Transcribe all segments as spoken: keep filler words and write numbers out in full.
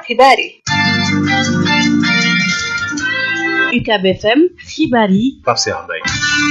xibaar yi. U C A B F M xibaar yi. Pape Cheikh Mbaye.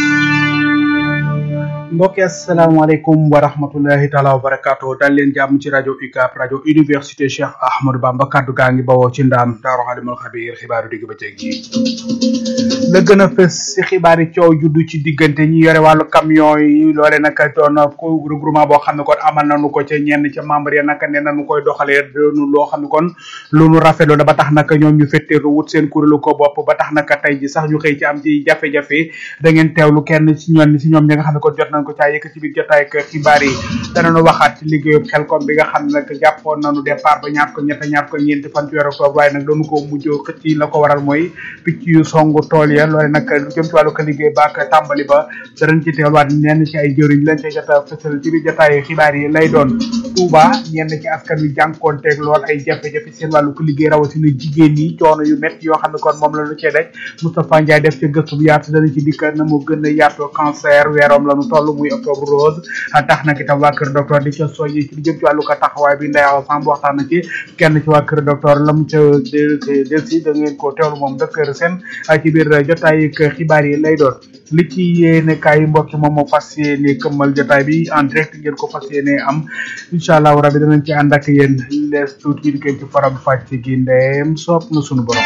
mbokki asalaamaaleykum wa rahmatullahi taala wa barakaatu dal leen jàmm ci rajo U C A B rajo université Cheikh Ahmadou Bamba kaddu gaa ngi bawoo ci ndaam Daaru Alimul Xabiir xibaaru digg bëccëg yi la gën a fës si xibaar yi coow juddu ci diggante ñi yore wàllu camion yi loole nag doon ko regroupement boo xam ne kon amal nañu ko ca ñenn ca membre ya nag ne nañu koy doxalee doonu loo xam ne kon lu nu rafetlu la ba tax nag ñoom ñu fetteeru wut seen kuréelu ko bopp ba tax nag tey ji sax ñu xëy ci am ci jafe-jafe da ngeen teewlu kenn ci ñoom si ñoom ñi nga xam ne kon jot nañ ko caa yëkk ci biir jotaay ak xibaar yi danañu waxaat ci liggéeyu Xelcom bi nga xam ne nag jàppoon nañu départ ba ñaar ko ñett ñaar ko ñeenti fan ci weeru octobre waaye nag doonu ko mujj xëcc la ko waral mooy picc yu songu tool ya loole nag lu jëm ci wàllu ko liggéey ba ak tàmbali ba danañ ci teewluwaat ñenn ci ay jëriñ lañ ca jota fësal ci biir jotaay xibaar yi lay doon Touba ñenn ci askan wi jànkoonteeg lool ay jafe-jafe seen wàllu ko liggéey rawatina jigéen ñi coono yu métti yoo xam ne kon moom la ñu cee daj Moustapha Ndiaye def ca gëstu bu yaatu dana ci dikk na mu gën a yaatoo cancer weeroom la ñu toll muy octobre rose tax nag itam waa kër docteur di ca soññi ci li jëm ci wàllu ko taxawaay bi Ndeye Samb waxtaan na ci kenn ci waa kër docteur la mu ca del si da ngeen ko teewlu moom docteur Sène ci biir jotaay xibaar yi lay doon li ci yéene kaay mbokki moom moo fas yéene këmmal jotaay bi en direct ngeen ko fas yéene am incha allahu rabi danañ ci ànd ak yéen lees tuuti di ngeen ci faram fàcc gi ndeem soob na sunu borom.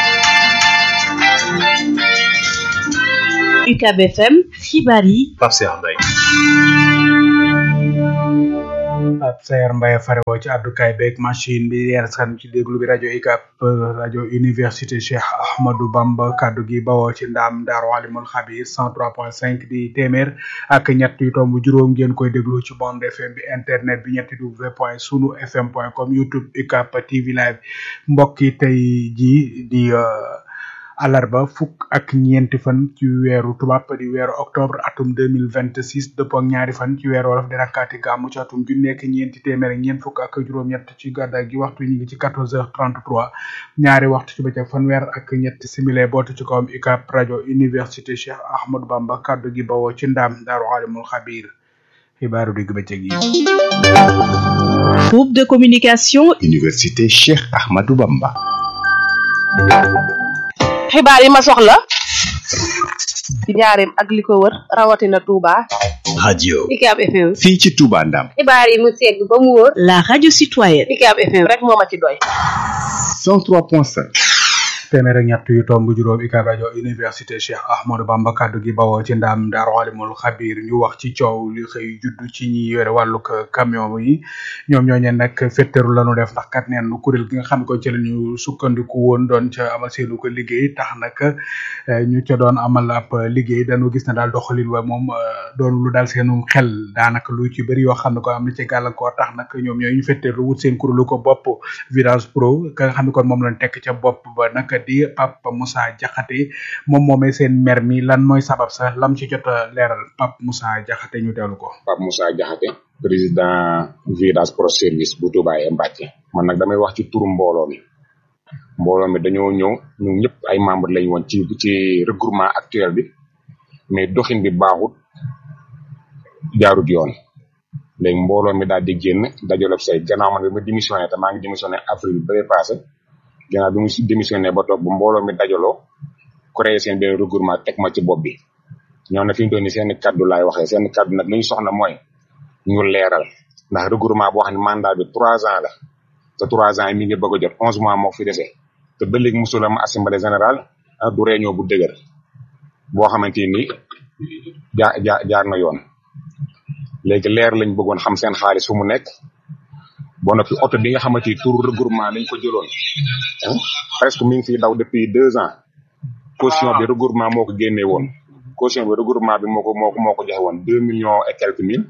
U C A B F M xibaar yi. Pape Cheikh Mbaye. Pape Cheikh Mbaye farewoo ci àddukaay beeg machine bi yeer san ci déglu bi rajo U C A B rajo université Cheikh Ahmadou Bamba kaddu gi bawoo ci ndaam Daaru Alimul Xabiir cent trois point cinq di téeméer ak ñett yu tomb juróom ngeen koy déglu ci bande F M bi internet bi ñetti w point sunu fm point com YouTube U C A B T V live mbokki tey ji di alarba fukk ak ñeenti fan ci weeru tubaab di weeru octobre atum deux mille vingt six dëppoo ak ñaari fan ci weeru wolof di rakkaati gàmmu ci atum ju nekk ñeenti téeméer ak ñeent fukk ak juróom-ñett ci gàddaay gi waxtu ñu ngi ci quatorze heures trente-trois ñaari waxtu ci bëccëg fanweer ak ñetti simile bootu ci kawam U C A B rajo université Cheikh Ahmadou Bamba kaddu gi bawoo ci ndaam Daaru Alimul Xabiir xibaaru digg bëccëg yi. Groupe de communication Université Cheikh Ahmadou Bamba. xibaar yi ma soxla ci njaareem ak li ko wër rawatina Touba. radio U C A B F M. fii ci Touba Ndam. xibaar yi mu segg ba mu wóor. la radio citoyenne. U C A B F M rek moo ma ci doy. cent trois point cinq. téeméer ak ñett yu tomb juróom U C A B rajo université Cheikh Ahmadou Bamba kaddu gi bawoo ci ndaam Daaru Alimul Xabiir ñu wax ci coow li xëy juddu ci ñi yore wàllug camion yi ñoom ñooñu nag fetteru lañu def ndax kat neen kuréel gi nga xam ne ko ci la ñu sukkandiku woon doon ca amal seenu ko liggéey tax nag ñu ca doon amal ab liggéey dañu gis ne daal doxalin wa moom doon lu daal seenu xel daanaka lu ci bëri yoo xam ne ko am na ci gàllankoor tax nag ñoom ñooy ñu fetteru wut seen kuréelu ko bopp Virage Pro ka nga xam ne kon moom lañ tekk ca bopp ba nag di Pape Moussa Diakhaté moom moomee seen mer mi lan mooy sabab sax lam ci jot a leeral Pape Moussa Diakhaté ñu teewlu ko. Pape Moussa Diakhaté président Virage Pro Service bu Touba et Mbacké. man nag damay wax ci turu mbooloo mi mbooloo mi dañoo ñëw ñun ñëpp ay membre lañ woon ci ci regroupement actuel bi mais doxin bi baaxut jaarut yoon léegi mbooloo mi daal di génn dajalob say gannaaw man bi ma démissionné te maa ngi démissionné avril bële passé gannaaw bi mu démissionné ba toog bu mbooloo mi dajaloo créé seen benn regroupement teg ma ci bopp bi ñoo na fi ñu doon ni seen kaddu laay waxee seen kaddu nag li ñu soxla mooy ñu leeral ndax regroupement boo xam ne mandat bi trois ans la te trois ans yi mi ngi bëgg a jot onze mois moo fi desee te ba léegi musul am assemblée générale du réunion bu dëgër boo xamante ni jaar jaar jaar na yoon léegi leer lañ bëggoon xam seen xaalis fu mu nekk boo noppi oto bi nga xamante ni tur regroupement lañ ko jëloon presque mi ngi fiy daw depuis deux ans caution bi regroupement moo ko génnee woon caution bi regroupement bi moo ko moo ko moo ko joxe woon deux millions et quelques mille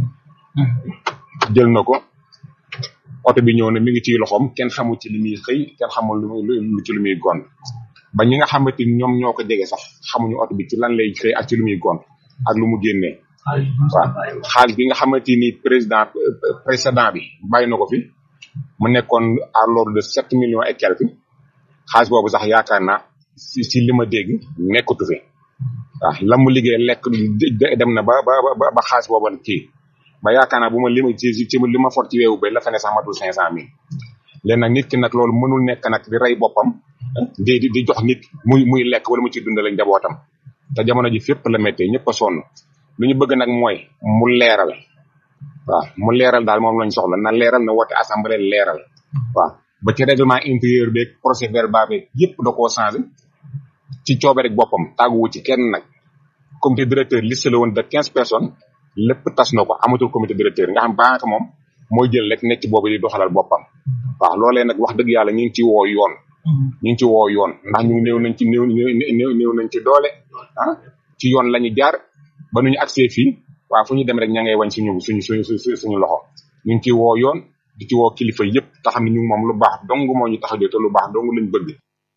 jël na ko oto bi ñëw na mi ngi ci loxoom kenn xamul ci li muy xëy kenn xamul lu muy ci lu muy gont ba ñi nga xamante ni ñoom ñoo ko jege sax xamuñu oto bi ci lan lay xëy ak ci lu muy gont ak lu mu génnee waaw xaalis bi nga xamante ni président précédent bi bàyyi na ko fi mu nekkoon à l'ordre de sept millions et quelques xaalis boobu sax yaakaar naa si si li ma dégg nekkatu fi waaw la mu liggéey lekk dem na ba ba ba xaalis boobu kii ba yaakaar naa bu ma li ma ci ci li ma for ci weewu ba la fa ne sax matul cinq cent mille léegi nag nit ki nag loolu mënul nekk nag di rey boppam di di di jox nit muy muy lekk wala mu ci dundale njabootam te jamono ji fépp la méttee ñëpp a sonn lu ñu bëgg nag mooy mu leeral waaw mu leeral daal moom lañ soxla na leeral na woote assemblée leeral waaw ba ci règlement intérieur beeg procès verbal beeg yëpp da koo changé ci coobare rek boppam tàgguwu ci kenn nag comité directeur liste la woon de quinze personnes lépp tas na ko amatul comité directeur nga xam banque moom mooy jël rek nekk ci boobu di doxalal boppam waaw loolee nag wax dëgg yàlla ñu ngi ci woo yoon ñu ngi ci woo yoon ndax ñu néew nañ ci néew néew néew nañ ci doole ah ci yoon la ñu jaar ba nu ñu accès fii waaw fu ñu dem rek ña ngay wañ suñu suñu suñu suñu loxo ñu ngi ci woo yoon di ci woo kilifa yëpp te xam ne ñu moom lu baax dong moo ñu tax a te lu baax dong lañ bëgg.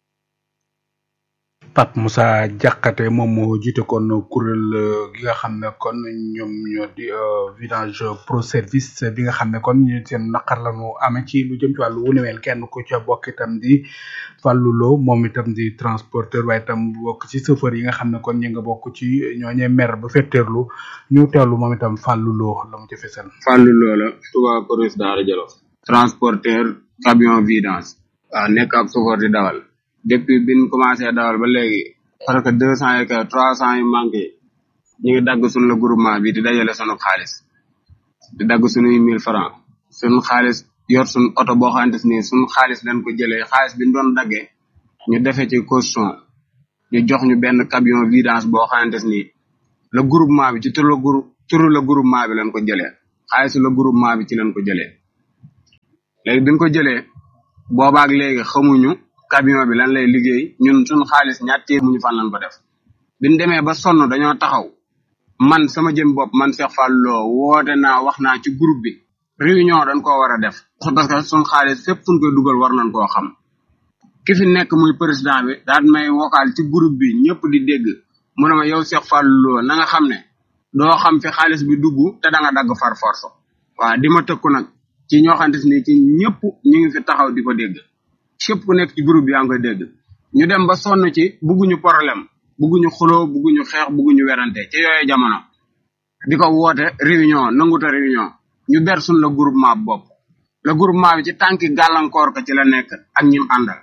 Pape Moussa Diakhaté moom moo jiite kon kuréel gi nga xam ne kon ñoom ñoo di vidange pro service bi nga xam ne kon ñu seen naqar la ñu amee ci lu jëm ci wàllu wu neweel kenn ku ca bokk itam di Fallou Lo moom itam di transporteur waaye itam bokk ci chauffeur yi nga xam ne kon ñi nga bokk ci ñooñee mer ba fetteerlu ñu teewlu moom itam Fallou Lo la mu ci fesal. Fallou Lo la Touba Corus Daara Jolof transporteur camion vidange waaw nekk ab chauffeur di dawal depuis biñ commencé dawal ba léegi parce que deux cent et que trois cent yu manqué ñu ngi dagg suñu la groupement bi di dajale sunu xaalis di dagg suñuy mille francs suñu xaalis yor suñu oto boo xamante ni suñu xaalis lañ ko jëlee xaalis bi ñu doon daggee ñu defee ci caution ñu jox ñu benn camion vidange boo xamante ni le groupement bi ci turu la groupe turu la groupement bi lañ ko jëlee xaalisu la groupement bi ci lañ ko jëlee léegi biñ ko jëlee boobaak léegi xamuñu camion bi lan lay liggéey ñun suñu xaalis ñaar téeméer mu ñu fan lañ ko def biñ demee ba sonn dañoo taxaw man sama jëm bopp man Cheikh Fallou Lo woote naa wax naa ci groupe bi réunion dañ koo war a def parce que suñu xaalis fépp fuñ koy dugal war nañ koo xam ki fi nekk muy président bi daal may vocal ci groupe bi ñëpp di dégg mu ne ma yow Cheikh Fallou Lo na nga xam ne doo xam fi xaalis bi dugg te da nga dagg far force waaw di ma tëkku nag ci ñoo xamante ni ci ñëpp ñu ngi fi taxaw di ko dégg képp ku nekk ci groupe bi yaa ngi koy dégg ñu dem ba sonn ci bugguñu problème bugguñu xuloo bugguñu xeex bugguñu werante ci yooyu jamono di ko woote réunion nanguta réunion ñu ber suñ la groupement bopp le groupement bi ci tànki gàllankoor ko ci la nekk ak ñim àndal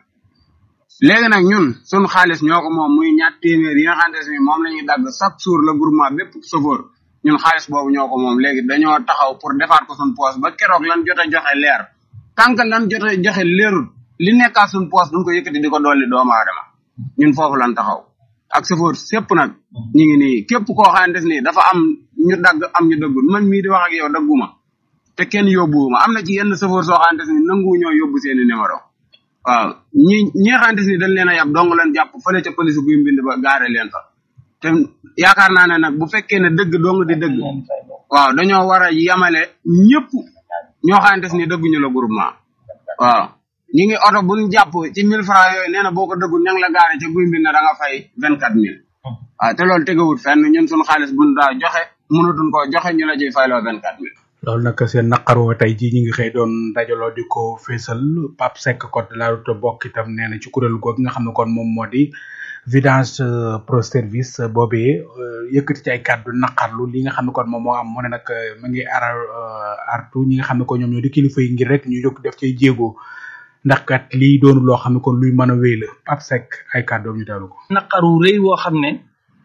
léegi nag ñun suñu xaalis ñoo ko moom muy ñaar téeméer yi nga xamante ni moom la ñuy dagg chaque jour le groupement bépp chauffeur ñun xaalis boobu ñoo ko moom léegi dañoo taxaw pour defaat ko suñ poos ba keroog lan jot a joxe leer tant que lan jot a joxe leerul li nekkaat suñ poos duñ ko yëkkati di ko dolli doomu aadama ñun foofu lan taxaw ak chauffeur sépp nag ñu ngi nii képp koo xamante ni dafa am ñu dagg am ñu dëggul man mii di wax ak yow dagguma te kenn yóbbuwuma am na ci yenn chauffeur soo xamante ni nangu ñoo yóbbu seeni numéro waaw ñi ñi nga xamante ni dañ leen a yab dong leen jàpp fële ca police guy mbind ba gaare leen fa te yaakaar naa ne nag bu fekkee ne dëgg dong di dëgg waaw dañoo war a yamale ñëpp ñoo xamante ni dëgguñu la groupement waaw ñi ngi oto buñ jàpp ci mille francs yooyu nee na boo ko dëggul ña ngi la gaare ca guy mbind na da nga fay vingt quatre mille waaw te loolu tegewut fenn ñun suñu xaalis buñ daa joxe mënatuñ koo joxe ñu la ciy fayloo vingt quatre mille loolu nag seen naqar woo tey jii ñu ngi xëy doon dajaloo di ko feesal Pape Seck code de la route bokk itam nee na ci kuréel googu nga xam ne kon moom moo di vidange pro service boobee yëkkati ci ay kàddu naqarlu li nga xam ne kon moom moo am mu ne nag mu ngi ara artu ñi nga xam ne ko ñoom ñoo di kilifa yi ngir rek ñu jóg def cay jéego ndax kat lii doonu loo xam ne kon luy mën a wéy la Pape Seck ay kàddoom ñu teewlu ko. naqaru rëy woo xam ne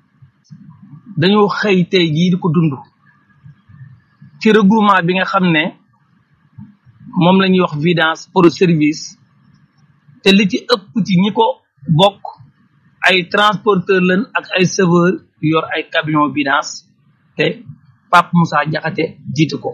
dañoo xëy tey jii di ko dund ci regroupement bi nga xam ne moom la ñuy wax vidange pro service te li ci ëpp ci ñi ko bokk ay transporteur lañ ak ay chauffeur yor ay camion vidange te Pape Moussa Diakhaté jiite ko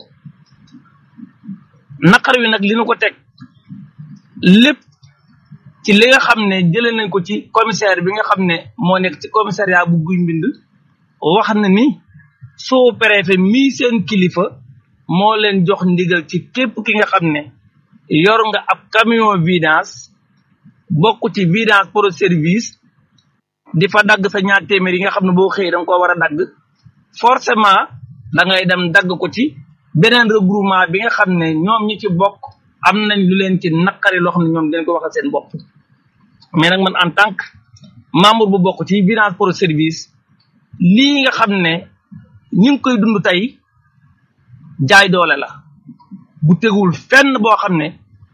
naqar wi nag li nu ko teg lépp ci li nga xam ne jëlee nañ ko ci commissaire bi nga xam ne moo nekk ci commissariat bu Guy Mbind wax na ni sous préfet mii seen kilifa moo leen jox ndigal ci képp ki nga xam ne yor nga ab camion vidange bokk ci vidange pro service di fa dagg sa ñaar téeméer yi nga xam ne boo xëyee da nga ko war a dagg forcément da ngay dem dagg ko ci beneen regroupement bi nga xam ne ñoom ñi ci bokk am nañ lu leen ci naqari loo xam ne ñoom dañ ko waxal seen bopp mais nag man en tant que membre bu bokk ci vidange pro service lii nga xam ne ñu ngi koy dund tey jaay doole la bu tegul fenn boo xam ne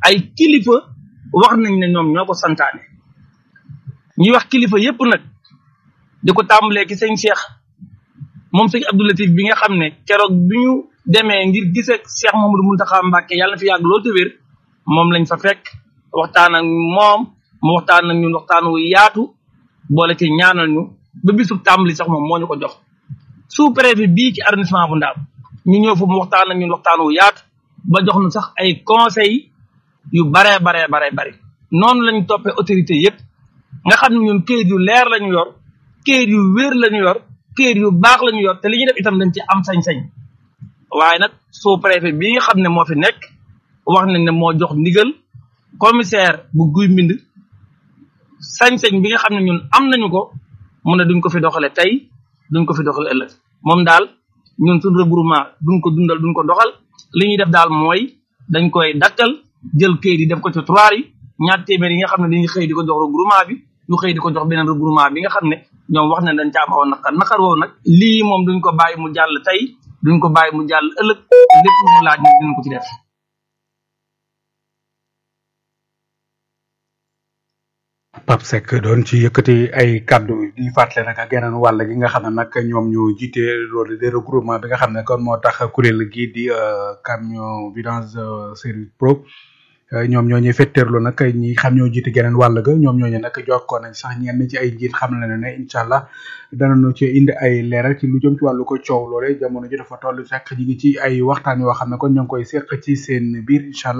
ay kilifa wax nañ ne ñoom ñoo ko santaane ñuy wax kilifa yépp nag di ko tàmbalee ki sëñ Cheikh moom sëñ Abdou Latif bi nga xam ne keroog bi ñu demee ngir gis ak Cheikh Mamadou Mountakha Mbacké yàlla na fi yàgg loolu te wér moom lañ fa fekk waxtaan ak moom mu waxtaan ak ñun waxtaan wu yaatu boole ci ñaanal ñu ba bisub tàmbali sax moom moo ñu ko jox sous préfet bii ci arrondissement bu Ndaam ñu ñëw fa mu waxtaan ak ñun waxtaan wu yaatu ba jox nu sax ay conseils yu baree baree baree bari noonu lañ toppee autorité yépp nga xam ne ñun këyit yu leer lañu yor këyit yu wér lañu yor këyit yu baax lañu yor te li ñu def itam dañ ci am sañ-sañ waaye nag sous préfet bii nga xam ne moo fi nekk wax nañ ne moo jox ndigal commissaire bu Guy Mbind sañ-sañ bi nga xam ne ñun am nañu ko mu ne duñ ko fi doxale tey duñ ko fi doxale ëllëg moom daal ñun suñ regroupement duñ ko dundal duñ ko doxal li ñuy def daal mooy dañ koy dakkal jël këyit yi def ko ci trois yi ñaar téeméer yi nga xam ne dañuy xëy di ko jox regroupement bi ñu xëy di ko jox beneen regroupement bi nga xam ne ñoom wax ne dañ ca am awoon naqar naqar woowu nag lii moom duñ ko bàyyi mu jàll tey duñ ko bàyyi mu jàll ëllëg lépp lu mu laaj ñu dinañ ko ci def Pape Seck doon ci yëkkati ay kaddu di fàttali nag ak geneen wàll gi nga xam ne nag ñoom ñu jiite loolu de regroupement bi nga xam ne kon moo tax kuréel gii di camion vidange service pro ñoom ñoo ñuy fetteerlu nag ñi xam ñoo jiite geneen wàll ga ñoom ñooñu nag jokkoo nañ sax ñenn ci ay njiit xam na ne incha allah danañu ci indi ay leeral ci lu jëm ci wàllu ko coow loole jamono ji dafa toll fekk ñi ngi ci ay waxtaan yoo xam ne kon ñoo ngi koy seq ci seen biir incha allah